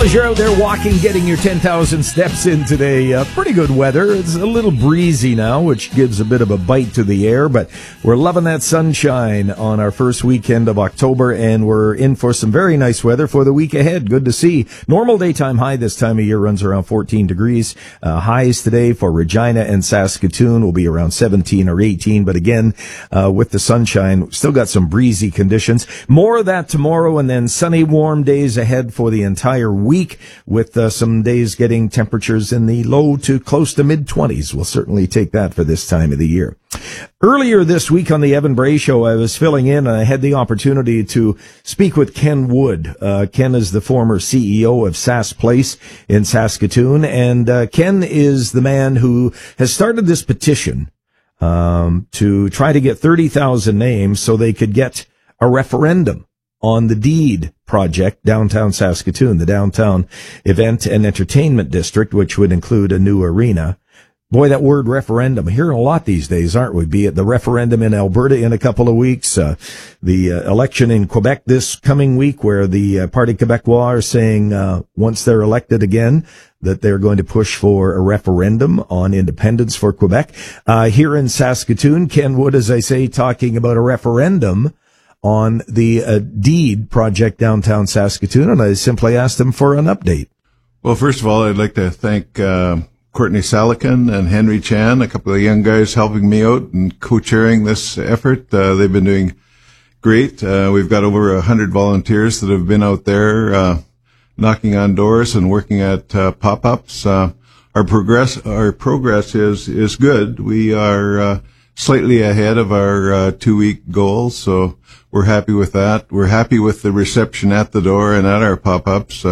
As you're out there walking, getting your 10,000 steps in today, pretty good weather. It's a little breezy now, which gives a bit of a bite to the air, but we're loving that sunshine on our first weekend of October, and we're in for some very nice weather for the week ahead. Good to see. Normal daytime high this time of year runs around 14 degrees. Highs today for Regina and Saskatoon will be around 17 or 18, but again, with the sunshine, still got some breezy conditions. More of that tomorrow, and then sunny, warm days ahead for the entire week, with some days getting temperatures in the low to close to mid-20s. We'll certainly take that for this time of the year. Earlier this week on the Evan Bray Show, I was filling in and I had the opportunity to speak with Ken Wood. Ken is the former CEO of Sask Place in Saskatoon, and Ken is the man who has started this petition to try to get 30,000 names so they could get a referendum on the deed project downtown Saskatoon, the downtown event and entertainment district, which would include a new arena. Boy, that word referendum, hearing a lot these days, aren't we? Be it the referendum in Alberta in a couple of weeks, the election in Quebec this coming week, where the Parti Québécois are saying once they're elected again that they're going to push for a referendum on independence for Quebec. Here in Saskatoon, Ken Wood, as I say, talking about a referendum on the deed project downtown Saskatoon, and I simply asked him for an update. Well, first of all, I'd like to thank Courtney Salakin and Henry Chan, a couple of young guys helping me out and co-chairing this effort. They've been doing great. We've got over 100 volunteers that have been out there knocking on doors and working at pop-ups. Our progress is good. We are slightly ahead of our 2-week goal, so we're happy with that. We're happy with the reception at the door and at our pop-ups.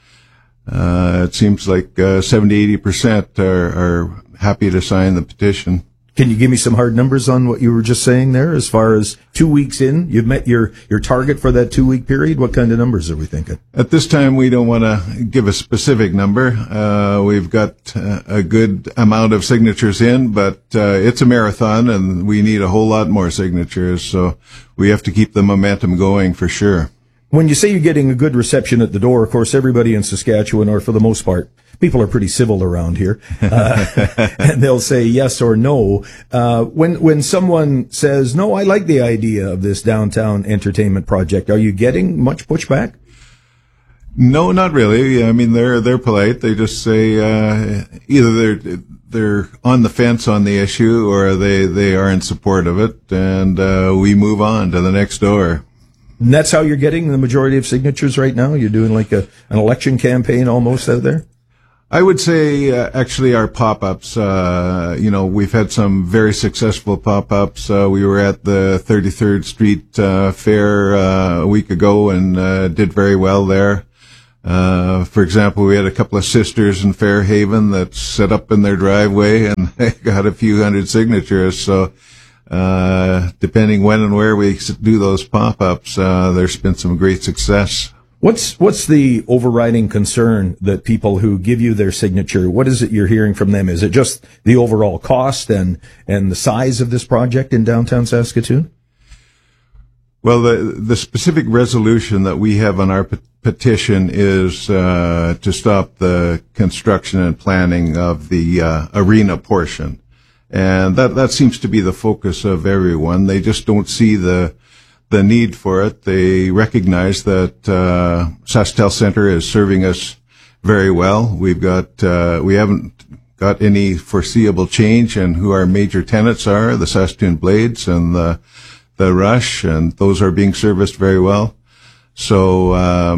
It seems like 70-80% are happy to sign the petition. Can you give me some hard numbers on what you were just saying there? As far as 2 weeks in, you've met your target for that 2-week period. What kind of numbers are we thinking? At this time, we don't want to give a specific number. We've got a good amount of signatures in, but it's a marathon, and we need a whole lot more signatures. So we have to keep the momentum going for sure. When you say you're getting a good reception at the door, of course, everybody in Saskatchewan, or for the most part, people are pretty civil around here, and they'll say yes or no. When someone says, no, I like the idea of this downtown entertainment project, are you getting much pushback? No, not really. I mean, they're polite. They just say either they're on the fence on the issue, or they are in support of it, and we move on to the next door. And that's how you're getting the majority of signatures right now? You're doing like an election campaign almost out there? I would say, actually, our pop-ups, we've had some very successful pop-ups. We were at the 33rd Street Fair a week ago and did very well there. For example, we had a couple of sisters in Fairhaven that set up in their driveway and they got a few hundred signatures. So depending when and where we do those pop-ups, there's been some great success. What's the overriding concern that people who give you their signature, what is it you're hearing from them? Is it just the overall cost and the size of this project in downtown Saskatoon? Well, the specific resolution that we have on our petition is to stop the construction and planning of the arena portion. And that seems to be the focus of everyone. They just don't see the need for it. They recognize that SaskTel Center is serving us very well. We haven't got any foreseeable change in who our major tenants are, the Saskatoon Blades and the Rush, and those are being serviced very well. So,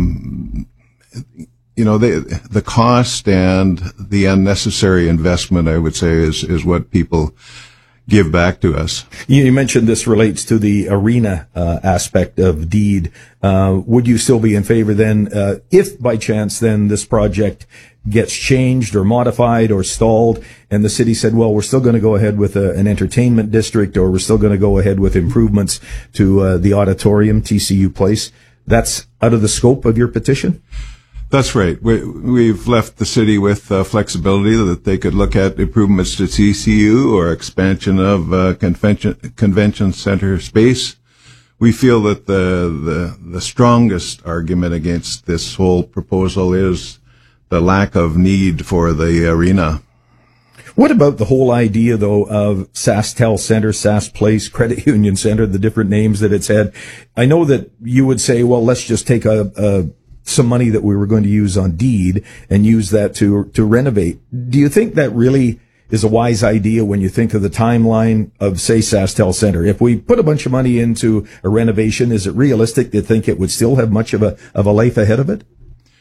the cost and the unnecessary investment, I would say, is what people give back to us. You mentioned this relates to the arena aspect of deed. Would you still be in favor then, if by chance then this project gets changed or modified or stalled and the city said, well, we're still going to go ahead with an entertainment district, or we're still going to go ahead with improvements to the auditorium, TCU Place? That's out of the scope of your petition? That's right. We've left the city with flexibility that they could look at improvements to TCU or expansion of convention center space. We feel that the strongest argument against this whole proposal is lack of need for the arena. What about the whole idea, though, of SaskTel Center, Sask Place, Credit Union Center, the different names that it's had? I know that you would say, well, let's just take some money that we were going to use on deed and use that to renovate. Do you think that really is a wise idea when you think of the timeline of, say, SaskTel Center? If we put a bunch of money into a renovation, is it realistic to think it would still have much of a life ahead of it?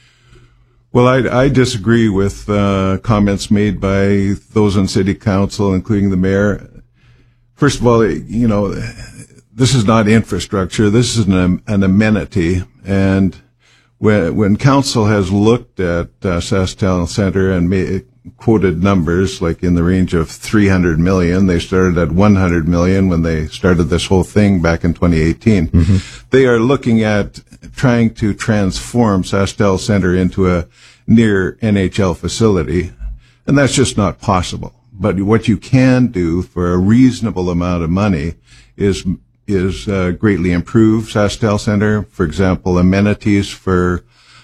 Well, I disagree with comments made by those on City Council, including the Mayor. First of all, this is not infrastructure. This is an amenity. And when Council has looked at SaskTel Center and quoted numbers like in the range of 300 million, they started at 100 million when they started this whole thing back in 2018. Mm-hmm. They are looking at trying to transform SaskTel Center into a near NHL facility, and that's just not possible. But what you can do for a reasonable amount of money is greatly improve SaskTel Center. For example, amenities for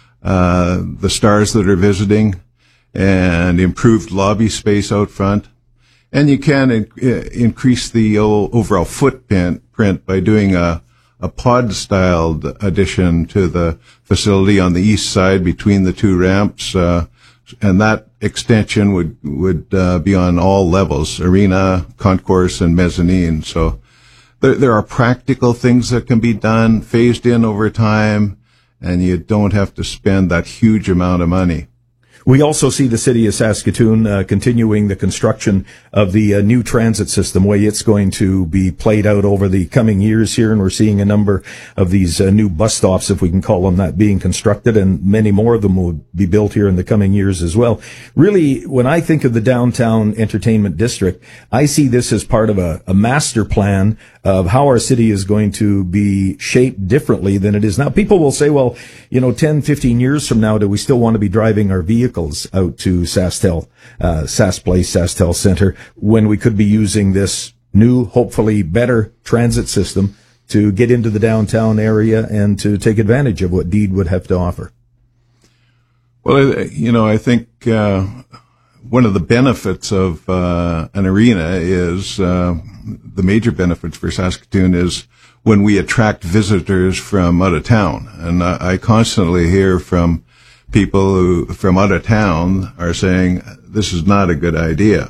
the stars that are visiting, and improved lobby space out front. And you can increase the overall footprint by doing a pod-styled addition to the facility on the east side between the two ramps, and that extension would be on all levels: arena, concourse, and mezzanine. So there are practical things that can be done, phased in over time, and you don't have to spend that huge amount of money. We also see the city of Saskatoon continuing the construction of the new transit system, way it's going to be played out over the coming years here, and we're seeing a number of these new bus stops, if we can call them that, being constructed, and many more of them will be built here in the coming years as well. Really, when I think of the downtown entertainment district, I see this as part of a master plan of how our city is going to be shaped differently than it is now. People will say, well, 10, 15 years from now, do we still want to be driving our vehicles out to SaskTel, Sask Place, SaskTel Center, when we could be using this new, hopefully better transit system to get into the downtown area and to take advantage of what Deed would have to offer? Well, I think one of the benefits of an arena is the major benefits for Saskatoon is when we attract visitors from out of town. And I constantly hear from people who from out of town are saying this is not a good idea.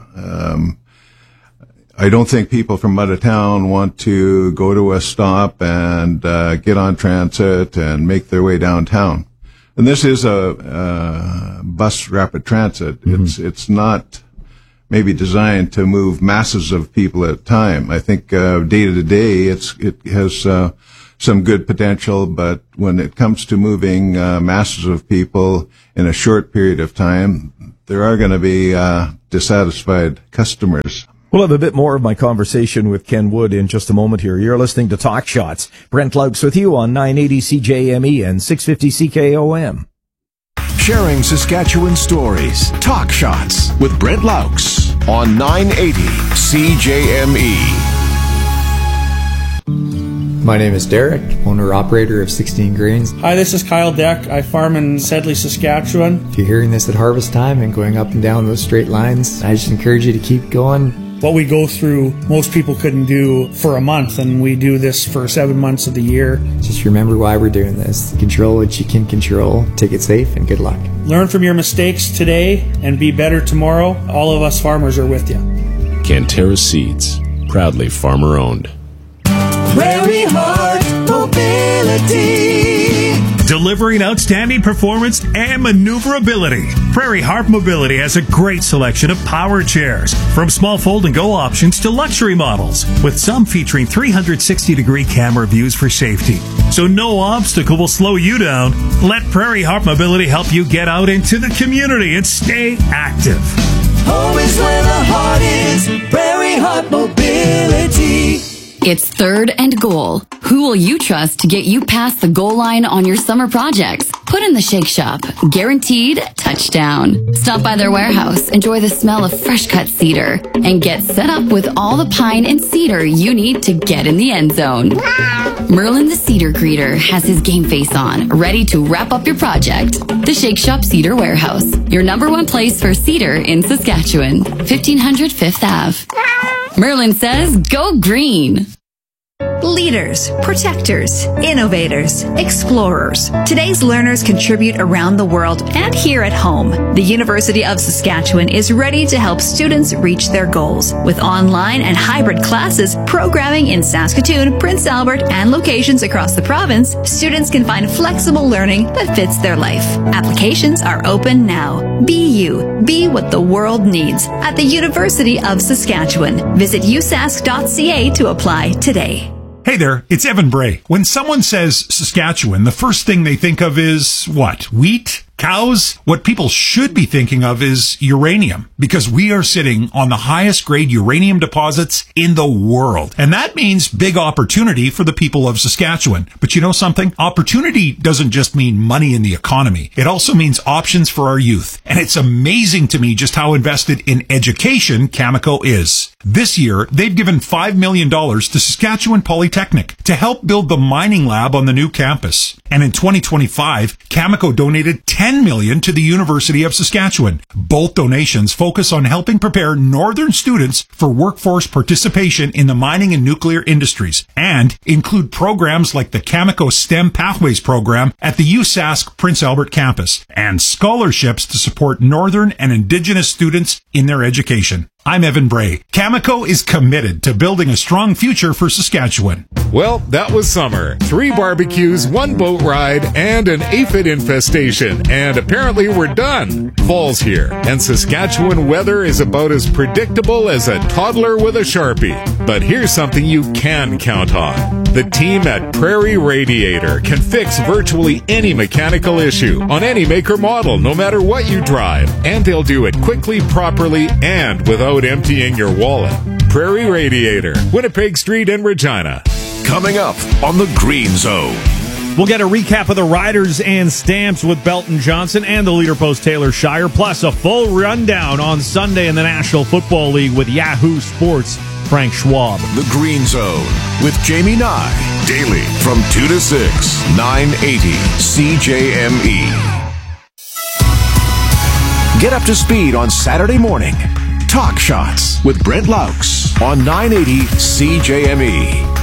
I don't think people from out of town want to go to a stop and get on transit and make their way downtown. And this is a bus rapid transit. Mm-hmm. It's not maybe designed to move masses of people at a time. I think day to day it has some good potential, but when it comes to moving masses of people in a short period of time, there are going to be dissatisfied customers. We'll have a bit more of my conversation with Ken Wood in just a moment here. You're listening to Talk Shots. Brent Laux with you on 980 CJME and 650 CKOM. Sharing Saskatchewan stories. Talk Shots with Brent Laux on 980 CJME. My name is Derek, owner-operator of 16 Grains. Hi, this is Kyle Deck. I farm in Sedley, Saskatchewan. If you're hearing this at harvest time and going up and down those straight lines, I just encourage you to keep going. What we go through, most people couldn't do for a month, and we do this for 7 months of the year. Just remember why we're doing this. Control what you can control. Take it safe, and good luck. Learn from your mistakes today and be better tomorrow. All of us farmers are with you. Canterra Seeds, proudly farmer-owned. Prairie Heart Mobility. Delivering outstanding performance and maneuverability. Prairie Heart Mobility has a great selection of power chairs, from small fold-and-go options to luxury models, with some featuring 360-degree camera views for safety. So no obstacle will slow you down. Let Prairie Heart Mobility help you get out into the community and stay active. Home is where the heart is. Prairie Heart Mobility. It's 3rd and goal. Who will you trust to get you past the goal line on your summer projects? Put in the Shake Shop. Guaranteed touchdown. Stop by their warehouse, enjoy the smell of fresh cut cedar, and get set up with all the pine and cedar you need to get in the end zone. Merlin the Cedar Greeter has his game face on, ready to wrap up your project. The Shake Shop Cedar Warehouse, your #1 place for cedar in Saskatchewan. 1500 5th Ave. Merlin says, go green. Leaders, protectors, innovators, explorers. Today's learners contribute around the world and here at home. The University of Saskatchewan is ready to help students reach their goals. With online and hybrid classes, programming in Saskatoon, Prince Albert, and locations across the province, students can find flexible learning that fits their life. Applications are open now. Be you. Be what the world needs at the University of Saskatchewan. Visit usask.ca to apply today. Hey there, it's Evan Bray. When someone says Saskatchewan, the first thing they think of is what? Wheat? Cows? What people should be thinking of is uranium, because we are sitting on the highest grade uranium deposits in the world. And that means big opportunity for the people of Saskatchewan. But you know something? Opportunity doesn't just mean money in the economy. It also means options for our youth. And it's amazing to me just how invested in education Cameco is. This year, they've given $5 million to Saskatchewan Polytechnic to help build the mining lab on the new campus. And in 2025, Cameco donated $10 million to the University of Saskatchewan. Both donations focus on helping prepare northern students for workforce participation in the mining and nuclear industries, and include programs like the Cameco STEM Pathways program at the USask Prince Albert campus, and scholarships to support northern and Indigenous students in their education. I'm Evan Bray. Cameco is committed to building a strong future for Saskatchewan. Well, that was summer. 3 barbecues, 1 boat ride, and an aphid infestation. And apparently we're done. Fall's here, and Saskatchewan weather is about as predictable as a toddler with a Sharpie. But here's something you can count on. The team at Prairie Radiator can fix virtually any mechanical issue on any make or model, no matter what you drive. And they'll do it quickly, properly, and without emptying your wallet. Prairie Radiator, Winnipeg Street in Regina. Coming up on the Green Zone. We'll get a recap of the Riders and Stamps with Belton Johnson and the leader post Taylor Shire, plus a full rundown on Sunday in the National Football League with Yahoo Sports' Frank Schwab. The Green Zone with Jamie Nye. Daily from 2 to 6, 980 CJME. Get up to speed on Saturday morning. Talk Shots with Brent Laux on 980 CJME.